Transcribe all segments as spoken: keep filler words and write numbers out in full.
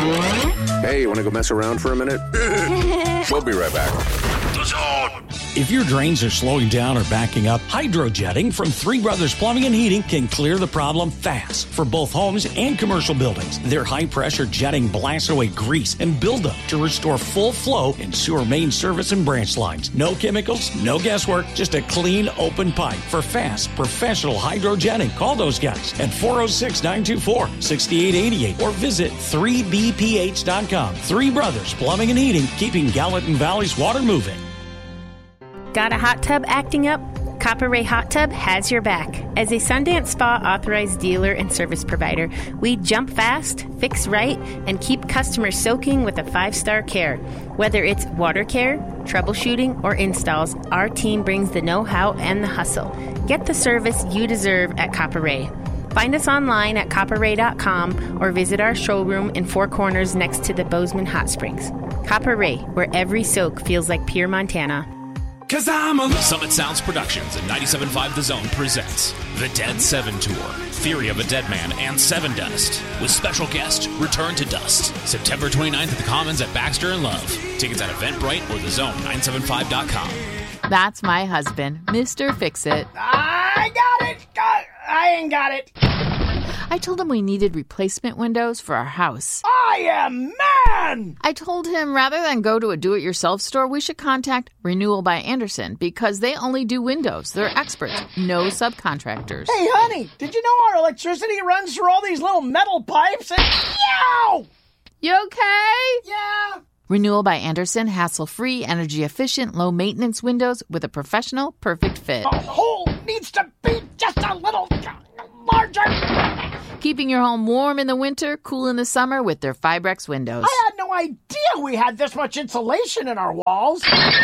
Hey, you want to go mess around for a minute? We'll be right back. The Zone! If your drains are slowing down or backing up, hydrojetting from Three Brothers Plumbing and Heating can clear the problem fast for both homes and commercial buildings. Their high-pressure jetting blasts away grease and buildup to restore full flow in sewer main service and branch lines. No chemicals, no guesswork, just a clean, open pipe for fast, professional hydrojetting. Call those guys at four oh six, nine two four, six eight eight eight or visit three b p h dot com. Three Brothers Plumbing and Heating, keeping Gallatin Valley's water moving. Got a hot tub acting up? Copper Ray Hot Tub has your back. As a Sundance Spa authorized dealer and service provider, we jump fast, fix right, and keep customers soaking with a five-star care. Whether it's water care, troubleshooting, or installs, our team brings the know-how and the hustle. Get the service you deserve at Copper Ray. Find us online at copper ray dot com or visit our showroom in Four Corners next to the Bozeman Hot Springs. Copper Ray, where every soak feels like pure Montana. Cause I'm a Summit Sounds Productions and ninety-seven point five The Zone presents The Dead Seven Tour, Theory of a Dead Man, and Seven Dust, with special guest Return to Dust, September twenty-ninth at the Commons at Baxter and Love. Tickets at Eventbrite or the zone nine seven five dot com. That's my husband, Mister Fix-It. I got it! Got, I ain't got it! I told him we needed replacement windows for our house. I am man! I told him rather than go to a do-it-yourself store, we should contact Renewal by Andersen because they only do windows. They're experts, no subcontractors. Hey, honey, did you know our electricity runs through all these little metal pipes? And yow! You okay? Yeah. Renewal by Andersen, hassle-free, energy-efficient, low-maintenance windows with a professional, perfect fit. The hole needs to be just a little larger. Keeping your home warm in the winter, cool in the summer with their Fibrex windows. I had no idea we had this much insulation in our walls.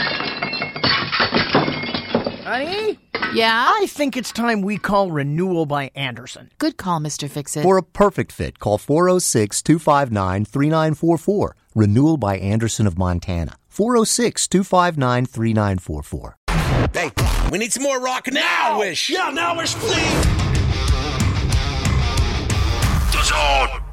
Honey? Yeah? I think it's time we call Renewal by Andersen. Good call, Mister Fix-It. For a perfect fit, call four oh six, two five nine, three nine four four. Renewal by Andersen of Montana. four oh six, two five nine, three nine four four. Hey, we need some more rock now, Wish. Yeah, now Wish, please. The Zone!